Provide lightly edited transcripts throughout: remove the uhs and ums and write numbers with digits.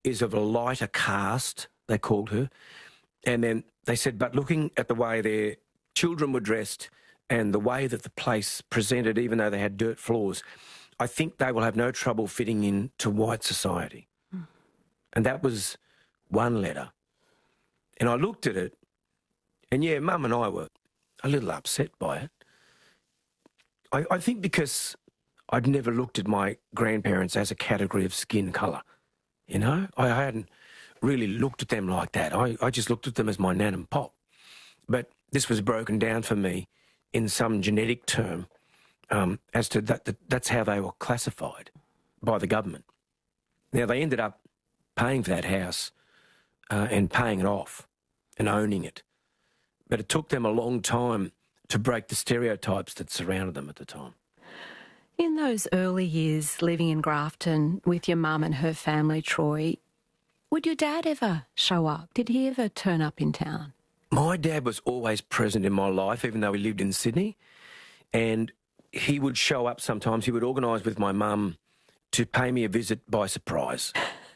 is of a lighter caste, they called her. And then they said, but looking at the way their children were dressed and the way that the place presented, even though they had dirt floors, I think they will have no trouble fitting into white society. And that was one letter. And I looked at it, and yeah, Mum and I were a little upset by it. I think because I'd never looked at my grandparents as a category of skin colour, you know? I hadn't really looked at them like that. I just looked at them as my nan and pop. But this was broken down for me in some genetic term as to that's how they were classified by the government. Now, they ended up paying for that house and paying it off and owning it. But it took them a long time to break the stereotypes that surrounded them at the time. In those early years living in Grafton with your mum and her family, Troy, would your dad ever show up? Did he ever turn up in town? My dad was always present in my life, even though he lived in Sydney. And he would show up sometimes. He would organise with my mum to pay me a visit by surprise.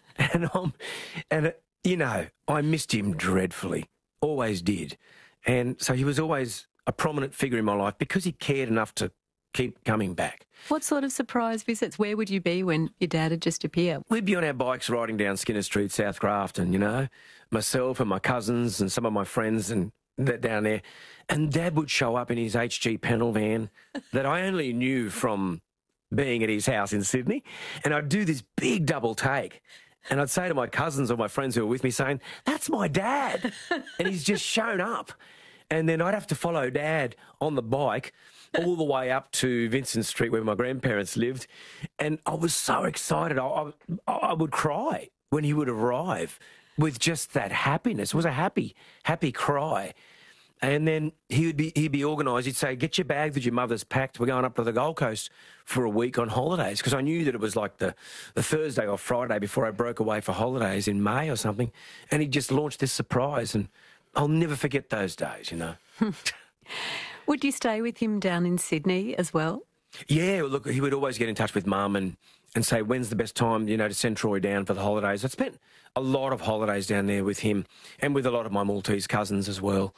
You know, I missed him dreadfully, always did. And so he was always a prominent figure in my life because he cared enough to keep coming back. What sort of surprise visits? Where would you be when your dad would just appear? We'd be on our bikes riding down Skinner Street, South Grafton, you know, myself and my cousins and some of my friends and that down there. And Dad would show up in his HG panel van that I only knew from being at his house in Sydney. And I'd do this big double take. And I'd say to my cousins or my friends who were with me saying, that's my dad. And he's just shown up. And then I'd have to follow Dad on the bike all the way up to Vincent Street where my grandparents lived. And I was so excited. I would cry when he would arrive with just that happiness. It was a happy cry. And then he'd be organised. He'd say, get your bag that your mother's packed. We're going up to the Gold Coast for a week on holidays. Because I knew that it was like the Thursday or Friday before I broke away for holidays in May or something. And he just launched this surprise. And I'll never forget those days, you know. Would you stay with him down in Sydney as well? Yeah, look, he would always get in touch with Mum and say, when's the best time, you know, to send Troy down for the holidays. I spent a lot of holidays down there with him and with a lot of my Maltese cousins as well.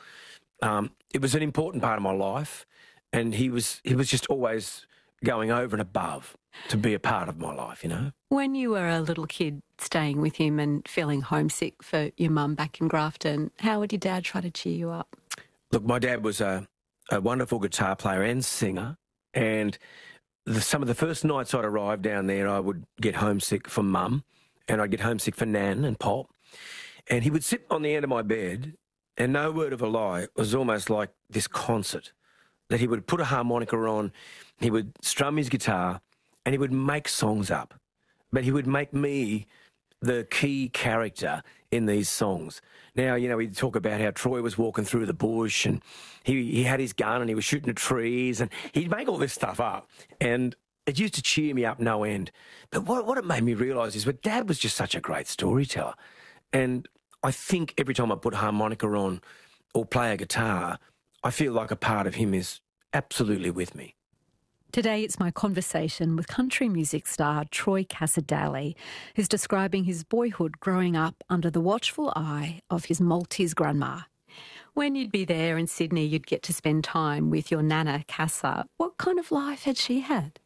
It was an important part of my life, and he was just always going over and above to be a part of my life, you know. When you were a little kid staying with him and feeling homesick for your mum back in Grafton, how would your dad try to cheer you up? Look, my dad was a wonderful guitar player and singer, and some of the first nights I'd arrive down there, I would get homesick for Mum, and I'd get homesick for Nan and Pop, and he would sit on the end of my bed, and no word of a lie, it was almost like this concert, that he would put a harmonica on, he would strum his guitar, and he would make songs up. But he would make me the key character in these songs. Now, you know, he'd talk about how Troy was walking through the bush and he had his gun and he was shooting at trees, and he'd make all this stuff up. And it used to cheer me up no end. But what it made me realise is that Dad was just such a great storyteller. And I think every time I put a harmonica on or play a guitar, I feel like a part of him is absolutely with me. Today it's my conversation with country music star Troy Cassar-Daley, who's describing his boyhood growing up under the watchful eye of his Maltese grandma. When you'd be there in Sydney, you'd get to spend time with your Nana, Cassar. What kind of life had she had?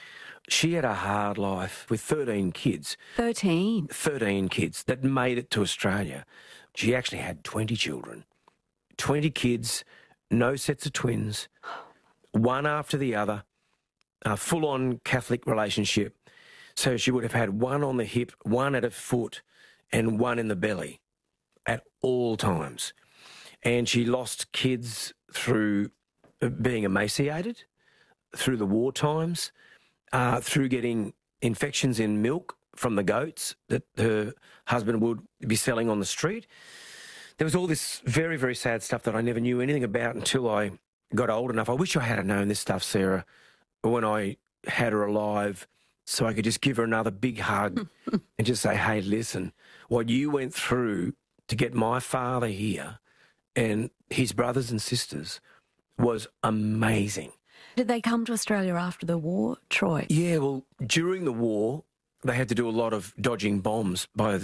She had a hard life with 13 kids. 13? 13 kids that made it to Australia. She actually had 20 children. 20 kids, no sets of twins, one after the other, a full-on Catholic relationship. So she would have had one on the hip, one at a foot, and one in the belly at all times. And she lost kids through being emaciated, through the war times, through getting infections in milk from the goats that her husband would be selling on the street. There was all this very, very sad stuff that I never knew anything about until I got old enough. I wish I had known this stuff, Sarah, when I had her alive, so I could just give her another big hug and just say, hey, listen, what you went through to get my father here and his brothers and sisters was amazing. Did they come to Australia after the war, Troy? Yeah, well, during the war, they had to do a lot of dodging bombs by